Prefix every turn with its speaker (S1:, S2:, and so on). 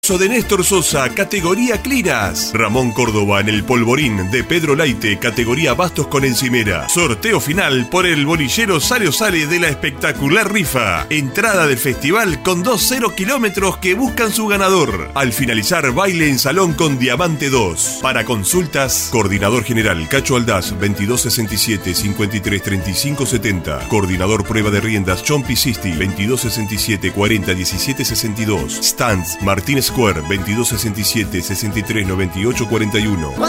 S1: De Néstor Sosa, categoría Clinas. Ramón Córdoba en el Polvorín de Pedro Laite, categoría Bastos con encimera. Sorteo final por el bolillero Sale o Sale de la espectacular rifa. Entrada del festival con 2 kilómetros que buscan su ganador. Al finalizar, baile en salón con Diamante 2. Para consultas, Coordinador General Cacho Aldaz, 2267-533570. Coordinador Prueba de Riendas Chompi Sisti, 2267-401762. Stands Martínez Square, 2267-639841.